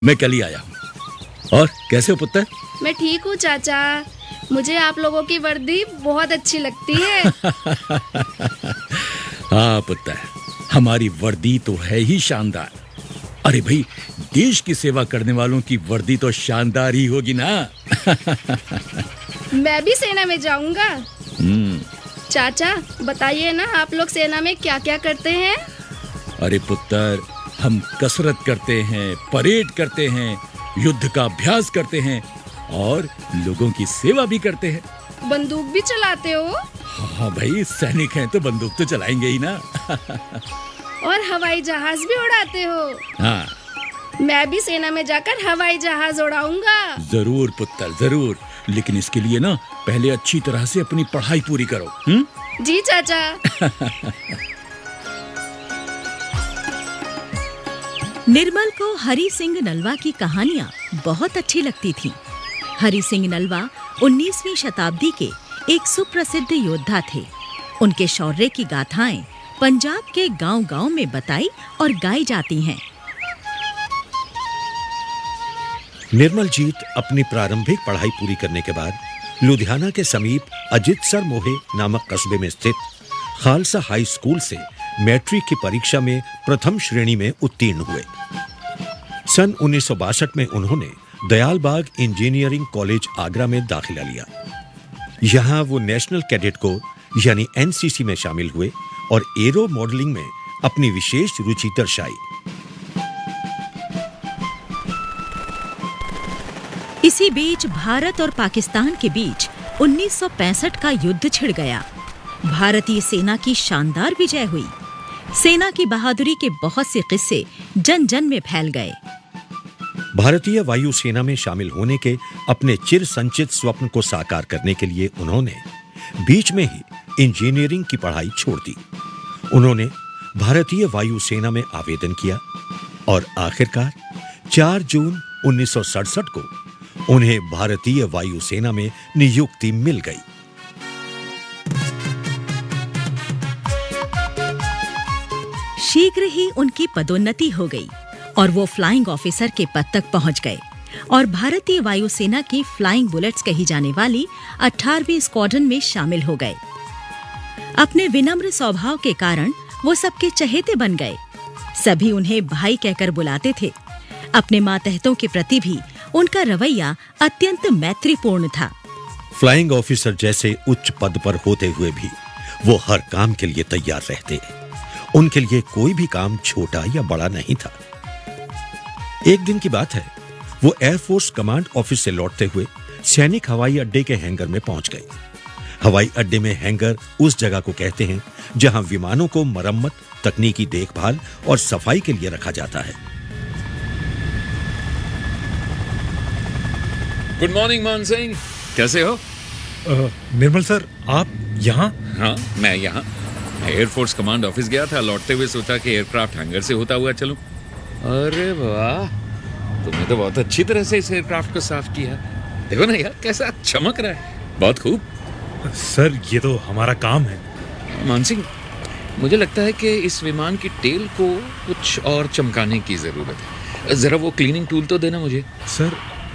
मैं कल ही आया हूँ। और कैसे हो पुत्र? मैं ठीक हूँ चाचा। मुझे आप लोगों की वर्दी बहुत अच्छी लगती है। हाँ पुत्र, हमारी वर्दी तो है ही शानदार। अरे भाई, देश की सेवा करने वालों की वर्दी तो शानदार ही होगी ना। मैं भी सेना में जाऊंगा। चाचा बताइए ना, आप लोग सेना में क्या क्या करते हैं? अरे पुत्र, हम कसरत करते हैं, परेड करते हैं, युद्ध का अभ्यास करते हैं और लोगों की सेवा भी करते हैं। बंदूक भी चलाते हो? हाँ भाई, सैनिक हैं तो बंदूक तो चलाएंगे ही ना। और हवाई जहाज भी उड़ाते हो? हाँ। मैं भी सेना में जाकर हवाई जहाज उड़ाऊंगा। जरूर पुत्र, जरूर। लेकिन इसके लिए ना पहले अच्छी तरह से अपनी पढ़ाई पूरी करो। जी चाचा। निर्मल को हरि सिंह नलवा की कहानियां बहुत अच्छी लगती थीं। हरि सिंह नलवा 19वीं शताब्दी के एक सुप्रसिद्ध योद्धा थे। उनके शौर्य की गाथाएं पंजाब के गांव-गांव में बताई और गाई जाती हैं। निर्मलजीत अपनी प्रारंभिक पढ़ाई पूरी करने के बाद लुधियाना के समीप अजितसर मोहे नामक कस्बे में स्थित खालसा हाई स्कूल से मैट्रिक की परीक्षा में प्रथम श्रेणी में उत्तीर्ण हुए। सन 1962 में उन्होंने दयाल बाग इंजीनियरिंग कॉलेज आगरा में दाखिला लिया। यहां वो नेशनल कैडेट कोर यानी एनसीसी में शामिल हुए और एरो मॉडलिंग में अपनी विशेष रुचि दर्शाई। इसी बीच भारत और पाकिस्तान के बीच 1965 का युद्ध छिड़ गया। भारतीय सेना की शानदार विजय हुई। सेना की बहादुरी के बहुत से किस्से जन जन में फैल गए। भारतीय वायुसेना में शामिल होने के अपने चिर संचित स्वप्न को साकार करने के लिए उन्होंने बीच में ही इंजीनियरिंग की पढ़ाई छोड़ दी। उन्होंने भारतीय वायुसेना में आवेदन किया और आखिरकार 4 जून 1967 को उन्हें भारतीय वायुसेना में नियुक्ति मिल गई। शीघ्र ही उनकी पदोन्नति हो गई और वो फ्लाइंग ऑफिसर के पद तक पहुंच गए और भारतीय वायुसेना की फ्लाइंग बुलेट्स कही जाने वाली 18वीं स्क्वाड्रन में शामिल हो गए। अपने विनम्र स्वभाव के कारण वो सबके चहेते बन गए। सभी उन्हें भाई कहकर बुलाते थे। अपने मातहतों के प्रति भी उनका रवैया अत्यंत मैत्रीपूर्ण था। फ्लाइंग ऑफिसर जैसे उच्च पद पर होते हुए भी वो हर काम के लिए तैयार रहते। उनके लिए कोई भी काम छोटा या बड़ा नहीं था। एक दिन की बात है, वो एयरफोर्स कमांड ऑफिस से लौटते हुए सैनिक हवाई अड्डे के हैंगर में पहुंच गए। हवाई अड्डे में हैंगर उस जगह को कहते हैं जहां विमानों को मरम्मत, तकनीकी देखभाल और सफाई के लिए रखा जाता है। गुड मॉर्निंग मान सिंह, कैसे हो? निर्मल सर, आप यहाँ? हाँ, मैं यहाँ एयरफोर्स कमांड ऑफिस गया था। लौटते हुए सोचा कि एयरक्राफ्ट हैंगर से होता हुआ चलूं। अरे वाह, तुमने तो बहुत अच्छी तरह से इस एयरक्राफ्ट को साफ किया। देखो ना यार, कैसा चमक रहा है। बहुत खूब। सर, ये तो हमारा काम है। मान सिंह, मुझे लगता है कि इस विमान की टेल को कुछ और चमकाने की जरूरत है। जरा वो क्लीनिंग टूल तो देना मुझे। सर,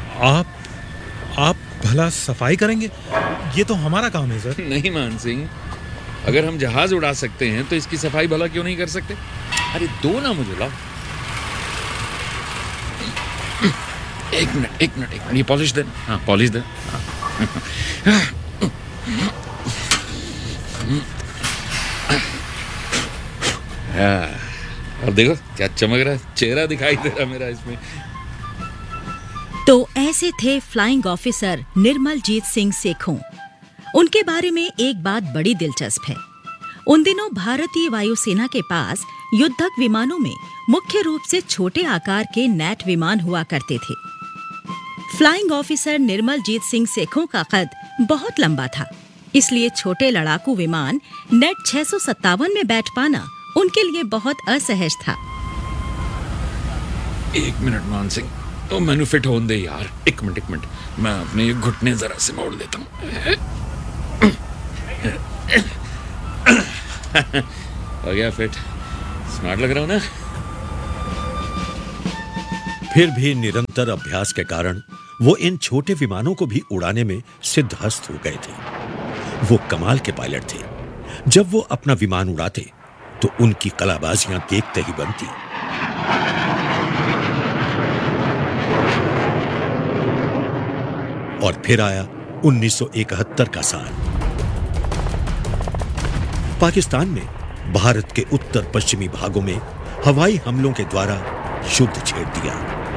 आप भला सफाई करेंगे? ये तो हमारा काम है सर। नहीं मान सिंह, अगर हम जहाज उड़ा सकते हैं तो इसकी सफाई भला क्यों नहीं कर सकते? अरे दो ना मुझे, लाओ। एक मिनट, ये पॉलिश देना। हाँ, पॉलिश दे। और देखो क्या चमक रहा है, चेहरा दिखाई दे रहा मेरा इसमें। तो ऐसे थे फ्लाइंग ऑफिसर निर्मलजीत सिंह सेखों। उनके बारे में एक बात बड़ी दिलचस्प है। उन दिनों भारतीय वायुसेना के पास युद्धक विमानों में मुख्य रूप से छोटे आकार के नेट विमान हुआ करते थे। फ्लाइंग ऑफिसर निर्मलजीत सिंह सेखों का कद बहुत लंबा था, इसलिए छोटे लड़ाकू विमान नेट 657 में बैठ पाना उनके लिए बहुत असहज था। एक मिनट मान सिंह, तो मैंने फिट होने दे यार। एक मिनट, मैं अपने ये घुटने जरा से मोड़ लेता हूँ। हो गया फिट। स्मार्ट लग रहा हूँ ना? फिर भी निरंतर अभ्यास के कारण वो इन छोटे विमानों को भी उड़ाने में सिद्धहस्त हो गए थे। वो कमाल के पायलट थे। जब वो अपना विमान उड़ाते तो उनकी कलाबाजियां देखते ही बनती। और फिर आया 1971 का साल। पाकिस्तान में भारत के उत्तर पश्चिमी भागों में हवाई हमलों के द्वारा युद्ध छेड़ दिया।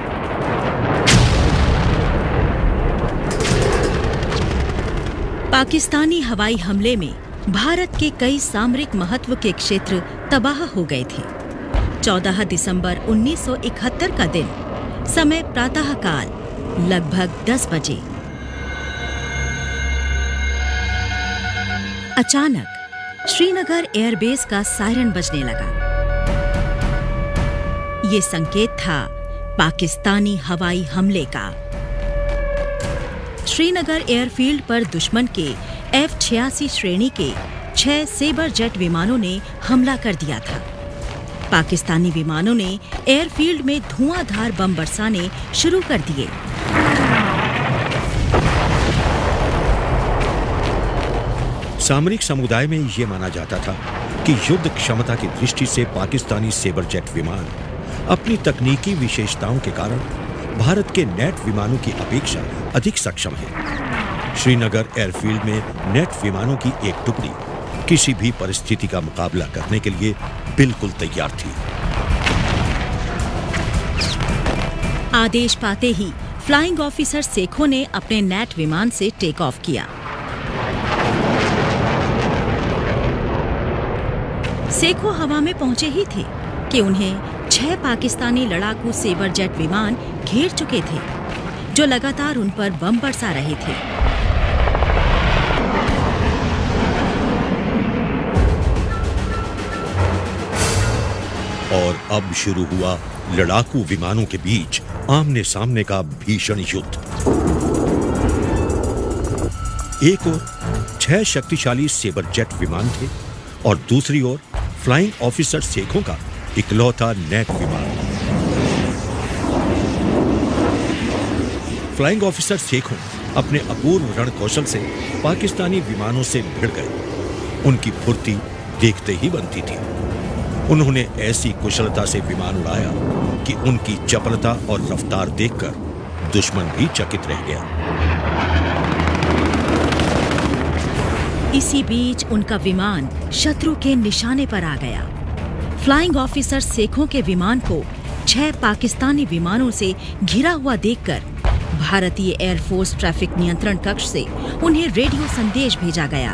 पाकिस्तानी हवाई हमले में भारत के कई सामरिक महत्व के क्षेत्र तबाह हो गए थे। 14 दिसंबर 1971 का दिन, समय प्रातःकाल लगभग 10 बजे। अचानक श्रीनगर एयरबेस का सायरन बजने लगा। ये संकेत था पाकिस्तानी हवाई हमले का। श्रीनगर एयरफील्ड पर दुश्मन के F-86 श्रेणी के 6 सेबर जेट विमानों ने हमला कर दिया था। पाकिस्तानी विमानों ने एयरफील्ड में धुआंधार बम बरसाने शुरू कर दिए। सामरिक समुदाय में यह माना जाता था कि युद्ध क्षमता की दृष्टि से पाकिस्तानी सेबर जेट विमान अपनी तकनीकी विशेषताओं के कारण भारत के नेट विमानों की अपेक्षा अधिक सक्षम है। श्रीनगर एयरफील्ड में नेट विमानों की एक टुकड़ी किसी भी परिस्थिति का मुकाबला करने के लिए बिल्कुल तैयार थी। आदेश पाते ही फ्लाइंग ऑफिसर सेखों ने अपने नेट विमान से टेक ऑफ किया। सेखो हवा में पहुंचे ही थे कि उन्हें 6 पाकिस्तानी लड़ाकू सेबर जेट विमान घेर चुके थे, जो लगातार उन पर बम बरसा रहे थे। और अब शुरू हुआ लड़ाकू विमानों के बीच आमने सामने का भीषण युद्ध। एक ओर 6 शक्तिशाली सेबर जेट विमान थे और दूसरी ओर फ्लाइंग ऑफिसर सेखों का इकलौता नेट विमान। फ्लाइंग ऑफिसर सेखों अपने अपूर्व रण कौशल से पाकिस्तानी विमानों से भिड़ गए। उनकी फुर्ती देखते ही बनती थी। उन्होंने ऐसी कुशलता से विमान उड़ाया कि उनकी चपलता और रफ्तार देखकर दुश्मन भी चकित रह गया। इसी बीच उनका विमान शत्रु के निशाने पर आ गया। फ्लाइंग ऑफिसर सेखों के विमान को 6 पाकिस्तानी विमानों से घिरा हुआ देखकर भारतीय एयरफोर्स ट्रैफिक नियंत्रण कक्ष से उन्हें रेडियो संदेश भेजा गया।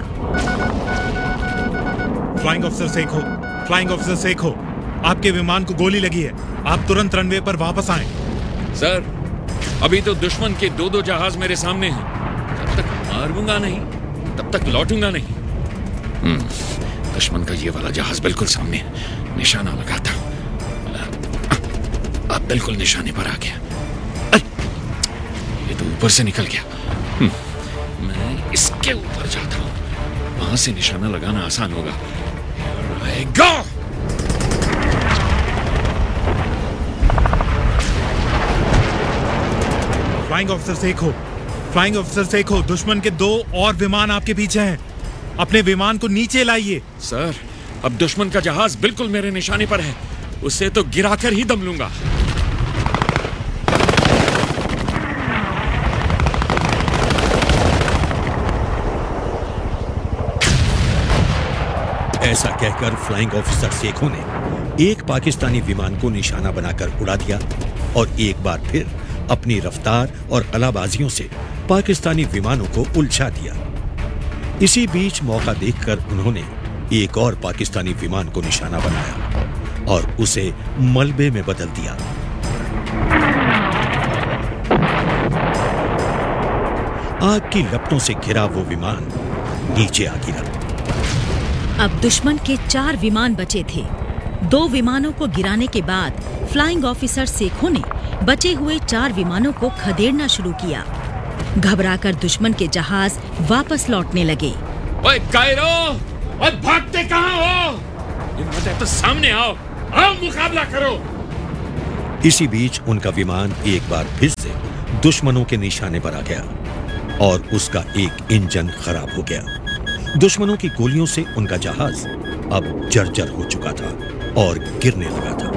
फ्लाइंग ऑफिसर सेखो, आपके विमान को गोली लगी है। आप तुरंत रनवे पर वापस आएं। सर, अभी तो दुश्मन के 2 जहाज मेरे सामने हैं। जब तक मारूंगा नहीं तब तक लौटूंगा नहीं। दुश्मन का ये वाला जहाज बिल्कुल सामने है। निशाना लगाता हूं। अब बिल्कुल निशाने पर आ गया। ये तो ऊपर से निकल गया। मैं इसके ऊपर जाता हूं, वहां से निशाना लगाना आसान होगा। गो! फ्लाइंग ऑफिसर सेखो, दुश्मन के 2 और विमान आपके पीछे हैं। अपने विमान को नीचे लाइए। सर, अब दुश्मन का जहाज बिल्कुल मेरे निशाने पर है। उसे तो गिराकर ही दम लूंगा। ऐसा कहकर फ्लाइंग ऑफिसर सेखों ने एक पाकिस्तानी विमान को निशाना बनाकर उड़ा दिया और एक बार फिर अपनी रफ्तार और कलाबाजियों से पाकिस्तानी विमानों को उलझा दिया। इसी बीच मौका देखकर उन्होंने एक और पाकिस्तानी विमान को निशाना बनाया और उसे मलबे में बदल दिया। आग की लपटों से घिरा वो विमान नीचे आ गिरा। अब दुश्मन के 4 विमान बचे थे। 2 विमानों को गिराने के बाद फ्लाइंग ऑफिसर सेखों ने बचे हुए 4 विमानों को खदेड़ना शुरू किया। घबराकर दुश्मन के जहाज वापस लौटने लगे। ओए कायरो, ओए भागते कहां हो? हिम्मत है तो सामने आओ, मुकाबला करो। इसी बीच उनका विमान एक बार फिर से दुश्मनों के निशाने पर आ गया और उसका एक इंजन खराब हो गया। दुश्मनों की गोलियों से उनका जहाज अब जर्जर हो चुका था और गिरने लगा था।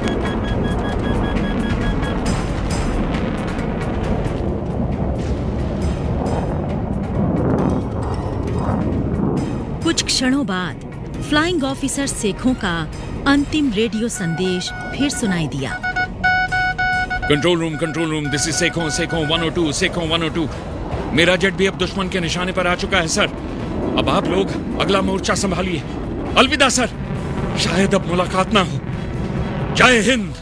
कुछ क्षणों बाद फ्लाइंग ऑफिसर सेखों का अंतिम रेडियो संदेश फिर सुनाई दिया। Control room, this is Sekhon 102, Sekhon 102। मेरा जेट भी अब दुश्मन के निशाने पर आ चुका है सर। अब आप लोग अगला मोर्चा संभालिए। अलविदा सर, शायद अब मुलाकात ना हो। जय हिंद।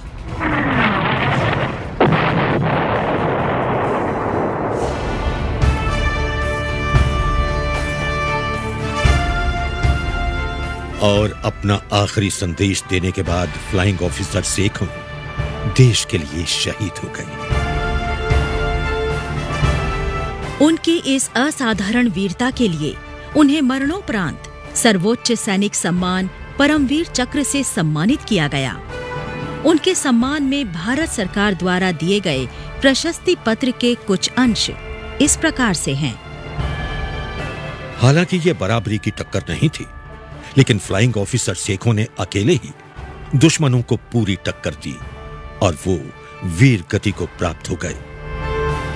और अपना आखिरी संदेश देने के बाद फ्लाइंग ऑफिसर सेखों देश के लिए शहीद हो गए। उनकी इस असाधारण वीरता के लिए उन्हें मरणोपरांत सर्वोच्च सैनिक सम्मान परमवीर चक्र से सम्मानित किया गया। उनके सम्मान में भारत सरकार द्वारा दिए गए प्रशस्ति पत्र के कुछ अंश इस प्रकार से हैं। हालांकि यह बराबरी की टक्कर नहीं थी, लेकिन फ्लाइंग ऑफिसर सेखों ने अकेले ही दुश्मनों को पूरी टक्कर दी और वो वीर गति को प्राप्त हो गए।